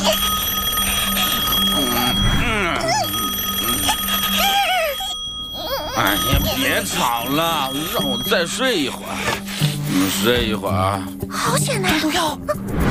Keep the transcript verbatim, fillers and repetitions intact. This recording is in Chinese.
哎呀，别吵了，让我再睡一会儿。嗯，睡一会儿。 好险呐！ 不要！